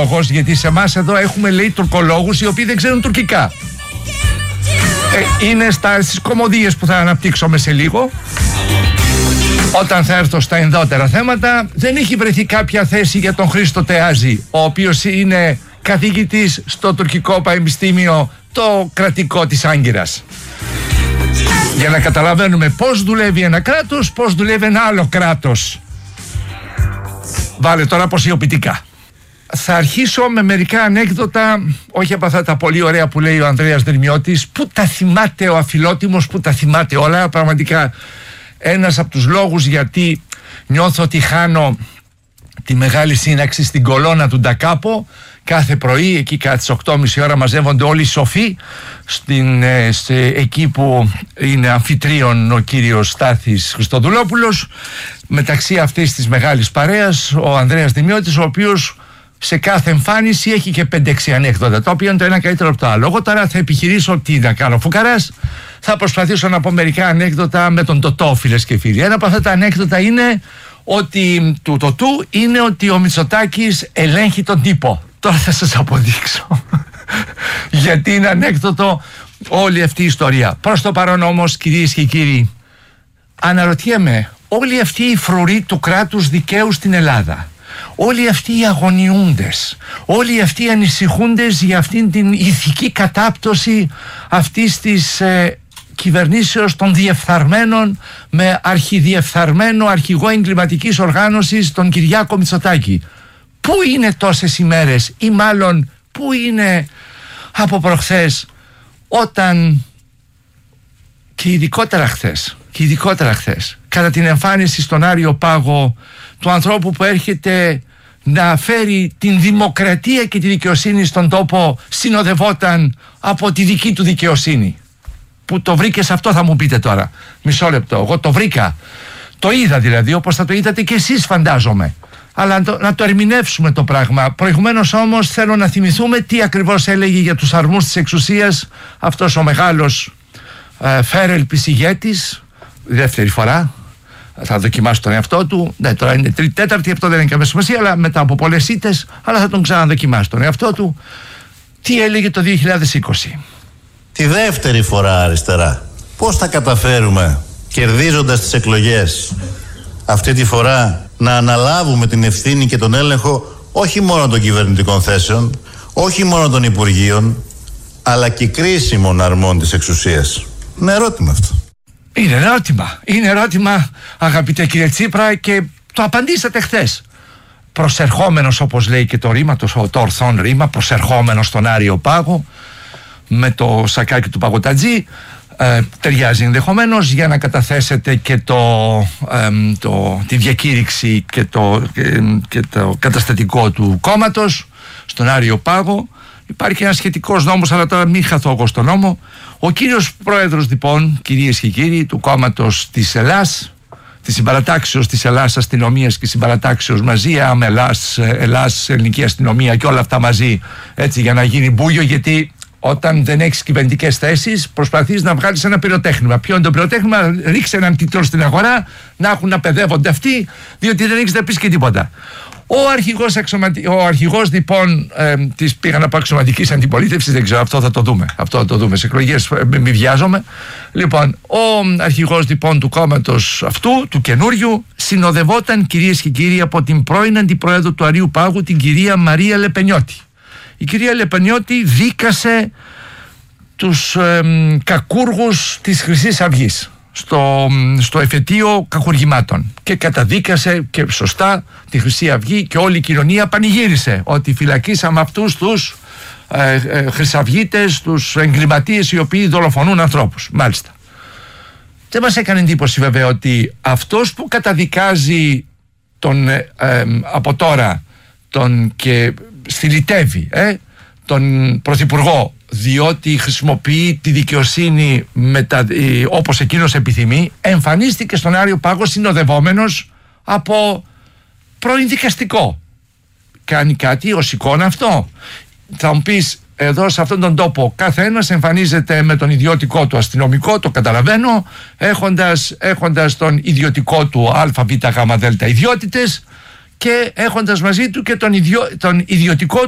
λόγος, γιατί σε εμάς εδώ έχουμε, λέει, τουρκολόγους οι οποίοι δεν ξέρουν τουρκικά. Είναι στις κωμωδίες που θα αναπτύξουμε σε λίγο. Όταν θα έρθω στα ενδότερα θέματα, δεν έχει βρεθεί κάποια θέση για τον Χρήστο Τεάζη, ο οποίος είναι καθηγητής στο τουρκικό πανεπιστήμιο, το κρατικό της Άγκυρας. Για να καταλαβαίνουμε πώς δουλεύει ένα κράτος, πώς δουλεύει ένα άλλο κράτος. Βάλε τώρα αποσιοποιητικά. Θα αρχίσω με μερικά ανέκδοτα, όχι από αυτά τα πολύ ωραία που λέει ο Ανδρέας Δρυμιώτης, που τα θυμάται ο αφιλότιμος, που τα θυμάται όλα. Πραγματικά ένας από τους λόγους γιατί νιώθω ότι χάνω τη μεγάλη σύναξη στην κολόνα του Ντακάπο. Κάθε πρωί, εκεί κατά τις 8.30 ώρα, μαζεύονται όλοι οι σοφοί εκεί που είναι αμφιτρίων ο κύριος Στάθης Χριστοδουλόπουλος. Μεταξύ αυτής της μεγάλης παρέας ο Ανδρέας Δημιώτης, ο οποίος σε κάθε εμφάνιση έχει και 5-6 ανέκδοτα, τα οποία είναι το ένα καλύτερο από το άλλο. Εγώ τώρα θα επιχειρήσω τι να κάνω φουκαράς. Θα προσπαθήσω να πω μερικά ανέκδοτα με τον Τωτό, φίλες και φίλοι. Ένα από αυτά τα ανέκδοτα είναι ότι του Τωτού είναι ότι ο Μητσοτάκης ελέγχει τον τύπο. Τώρα θα σας αποδείξω γιατί είναι ανέκδοτο όλη αυτή η ιστορία. Προς το παρόν όμως, κυρίες και κύριοι, αναρωτιέμαι, όλοι αυτοί οι φρουροί του κράτους δικαίου στην Ελλάδα, όλοι αυτοί οι αγωνιούντες, όλοι αυτοί οι ανησυχούντες για αυτήν την ηθική κατάπτωση αυτής της κυβερνήσεως των διεφθαρμένων, με αρχιδιεφθαρμένο αρχηγό εγκληματικής οργάνωσης, τον Κυριάκο Μητσοτάκη, πού είναι τόσες ημέρες, ή μάλλον πού είναι από προχθές, όταν και ειδικότερα χθες κατά την εμφάνιση στον Άριο Πάγο του ανθρώπου που έρχεται να φέρει την δημοκρατία και τη δικαιοσύνη στον τόπο, συνοδευόταν από τη δική του δικαιοσύνη. Που το βρήκες αυτό, θα μου πείτε τώρα. Μισό λεπτό, εγώ το βρήκα. Το είδα δηλαδή, όπως θα το είδατε και εσείς, φαντάζομαι. Αλλά να το ερμηνεύσουμε το πράγμα. Προηγουμένως όμως θέλω να θυμηθούμε τι ακριβώς έλεγε για τους αρμούς της εξουσίας αυτός ο μεγάλος φέρελπης ηγέτης. Δεύτερη φορά θα δοκιμάσει τον εαυτό του. Ναι, τώρα είναι τρίτη-τέταρτη, αυτό δεν είναι καμία σημασία, αλλά μετά από πολλές ήττες, αλλά θα τον ξαναδοκιμάσει τον εαυτό του. Τι έλεγε το 2020? Τη δεύτερη φορά αριστερά. Πώς θα καταφέρουμε, κερδίζοντας τις εκλογές, αυτή τη φορά να αναλάβουμε την ευθύνη και τον έλεγχο όχι μόνο των κυβερνητικών θέσεων, όχι μόνο των υπουργείων, αλλά και κρίσιμων αρμών της εξουσίας? Είναι ερώτημα αυτό. Είναι ερώτημα, αγαπητέ κύριε Τσίπρα, και το απαντήσατε χθες. Προσερχόμενος, όπως λέει και το ρήμα, το ορθόν ρήμα, προσερχόμενος στον Άριο Πάγο, με το σακάκι του Παγωτατζή, ταιριάζει ενδεχομένως για να καταθέσετε και τη διακήρυξη και το καταστατικό του κόμματος στον Άριο Πάγο. Υπάρχει ένας σχετικός νόμος, αλλά τώρα μην χαθώ εγώ στον νόμο. Ο κύριος πρόεδρος, λοιπόν, κυρίες και κύριοι, του κόμματος της Ελλάς, της συμπαρατάξεως της Ελλάς αστυνομίας και συμπαρατάξεως μαζί, Ελλάς, ελληνική αστυνομία και όλα αυτά μαζί, έτσι, για να γίνει μπούγιο, γιατί όταν δεν έχεις κυβερνητικές θέσεις, προσπαθείς να βγάλεις ένα πυροτέχνημα. Ποιο είναι το πυροτέχνημα? Ρίξε έναν τίτλο στην αγορά, να έχουν να παιδεύονται αυτοί, διότι δεν έχεις να πεις και τίποτα. Ο αρχηγός λοιπόν της, πήγα να πω, αξιωματικής αντιπολίτευσης, δεν ξέρω, αυτό θα το δούμε σε εκλογές, μη βιάζομαι. Λοιπόν, ο αρχηγός λοιπόν του κόμματος αυτού, του καινούριου, συνοδευόταν, κυρίες και κύριοι, από την πρώην αντιπρόεδρο του Αρείου Πάγου, την κυρία Μαρία Λεπενιώτη. Η κυρία Λεπενιώτη δίκασε τους κακούργους της Χρυσής Αυγής στο εφετείο κακουργημάτων και καταδίκασε, και σωστά, τη Χρυσή Αυγή, και όλη η κοινωνία πανηγύρισε ότι φυλακίσαμε αυτούς τους χρυσαυγίτες, τους εγκληματίες οι οποίοι δολοφονούν ανθρώπους. Μάλιστα. Δεν μας έκανε εντύπωση βέβαια ότι αυτός που καταδικάζει από τώρα και στυλιτεύει τον Πρωθυπουργό, διότι χρησιμοποιεί τη δικαιοσύνη όπως εκείνος επιθυμεί, εμφανίστηκε στον Άριο Πάγο συνοδευόμενος από πρώην δικαστικό. Κάνει κάτι ως εικόνα αυτό? Θα μου πεις, εδώ σε αυτόν τον τόπο κάθε ένας εμφανίζεται με τον ιδιωτικό του αστυνομικό, το καταλαβαίνω, έχοντας τον ιδιωτικό του ΑΒΓΔ ιδιότητες, και έχοντας μαζί του και τον ιδιωτικό